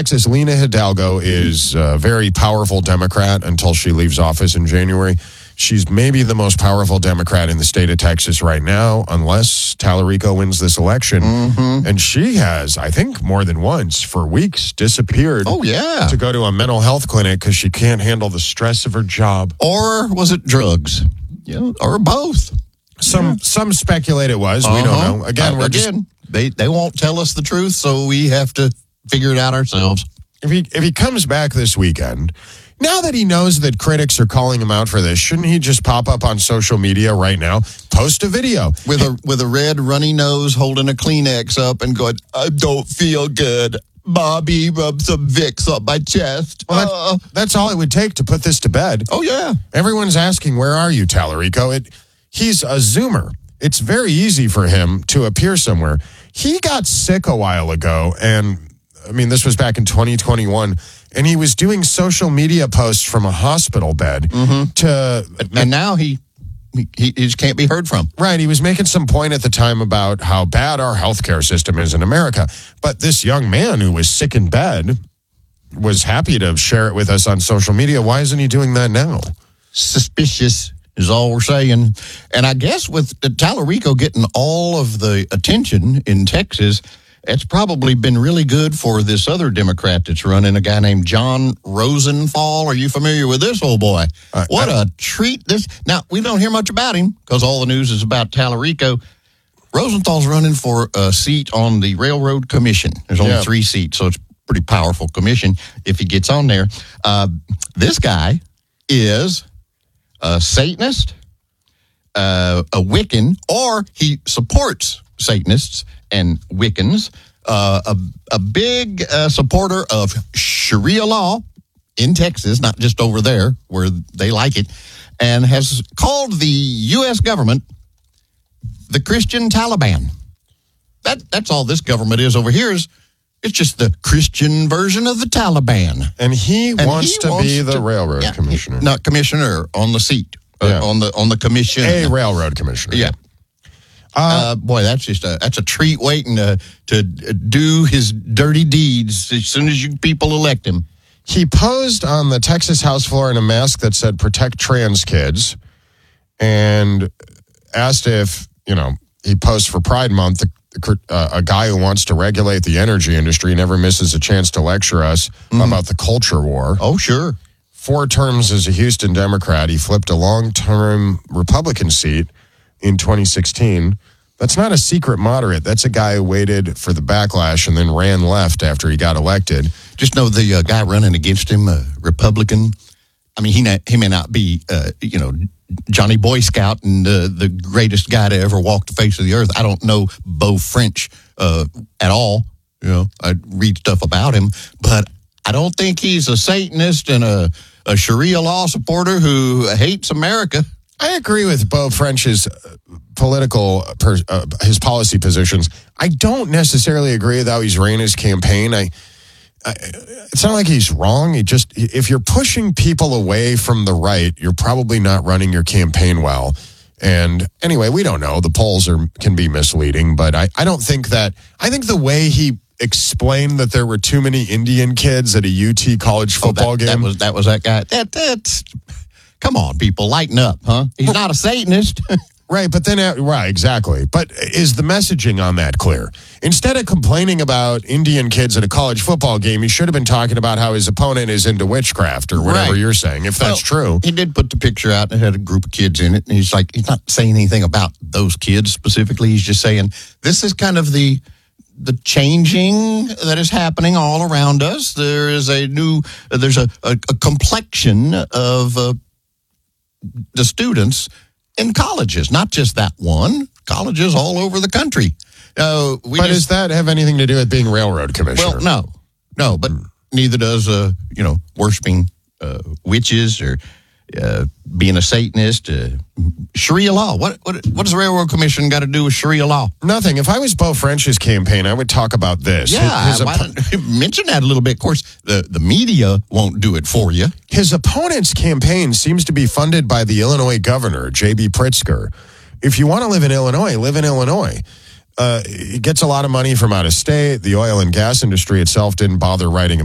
Texas, Lena Hidalgo is a very powerful Democrat until she leaves office in January. She's maybe the most powerful Democrat in the state of Texas right now, unless Tallarico wins this election. Mm-hmm. And she has, I think, more than once for weeks disappeared. Oh, yeah. To go to a mental health clinic because she can't handle the stress of her job. Or was it drugs? Yeah, or both. Some speculate it was. We don't know. Again, they won't tell us the truth, so we have to figure it out ourselves. If he comes back this weekend, now that he knows that critics are calling him out for this, shouldn't he just pop up on social media right now, post a video with a red runny nose, holding a Kleenex up, and going, "I don't feel good. Bobby, rub some Vicks on my chest." Well, that's all it would take to put this to bed. Oh yeah. Everyone's asking, "Where are you, Tallarico?" He's a Zoomer. It's very easy for him to appear somewhere. He got sick a while ago, and I mean, this was back in 2021, and he was doing social media posts from a hospital bed and now he just can't be heard from. Right. He was making some point at the time about how bad our healthcare system is in America. But this young man who was sick in bed was happy to share it with us on social media. Why isn't he doing that now? Suspicious is all we're saying. And I guess with Tallarico getting all of the attention in Texas, it's probably been really good for this other Democrat that's running, a guy named John Rosenthal. Are you familiar with this old boy? What a treat this. Now, we don't hear much about him because all the news is about Tallarico. Rosenthal's running for a seat on the Railroad Commission. There's only 3 seats, so it's a pretty powerful commission if he gets on there. This guy is a Satanist, a Wiccan, or he supports Satanists and Wiccans, a big supporter of Sharia law in Texas, not just over there where they like it, and has called the U.S. government the Christian Taliban. That's all this government is over here. It's just the Christian version of the Taliban. And he wants to be the railroad commissioner. Not commissioner, on the seat, on the commission. A railroad commissioner. Yeah. Boy, that's a treat waiting to do his dirty deeds as soon as you people elect him. He posed on the Texas House floor in a mask that said "Protect Trans Kids," and asked if he posed for Pride Month. A guy who wants to regulate the energy industry never misses a chance to lecture us about the culture war. Oh, sure. 4 terms as a Houston Democrat, he flipped a long-term Republican seat in 2016. That's not a secret moderate. That's a guy who waited for the backlash and then ran left after he got elected. Just know the guy running against him, Republican. I mean, he may not be, Johnny Boy Scout and the greatest guy to ever walk the face of the earth. I don't know Beau French at all. I read stuff about him, but I don't think he's a Satanist and a Sharia law supporter who hates America. I agree with Beau French's his policy positions. I don't necessarily agree with how he's ran his campaign. It's not like he's wrong. If you're pushing people away from the right, you're probably not running your campaign well. And anyway, we don't know. The polls can be misleading, but I don't think that. I think the way he explained that there were too many Indian kids at a UT college football game. That was that guy. That's come on, people, lighten up, huh? He's not a Satanist. Right, but then, right, exactly. But is the messaging on that clear? Instead of complaining about Indian kids at a college football game, he should have been talking about how his opponent is into witchcraft or whatever you're saying, if that's true. He did put the picture out and it had a group of kids in it, and he's not saying anything about those kids specifically. He's just saying, this is kind of the changing that is happening all around us. There is there's a complexion of the students in colleges, not just that one, colleges all over the country. Does that have anything to do with being railroad commissioner? Well, no, but neither does, worshiping witches or being a Satanist. Sharia law. What does the Railroad Commission got to do with Sharia law? Nothing. If I was Beau French's campaign, I would talk about this. Yeah, why don't you mention that a little bit? Of course, the media won't do it for you. His opponent's campaign seems to be funded by the Illinois governor, J.B. Pritzker. If you want to live in Illinois, live in Illinois. He gets a lot of money from out of state. The oil and gas industry itself didn't bother writing